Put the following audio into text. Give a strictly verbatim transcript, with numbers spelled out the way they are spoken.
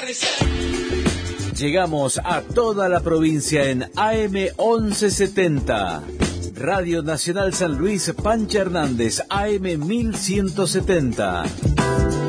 Llegamos a toda la provincia en A M once setenta. Radio Nacional San Luis, Pancha Hernández, A M mil ciento setenta.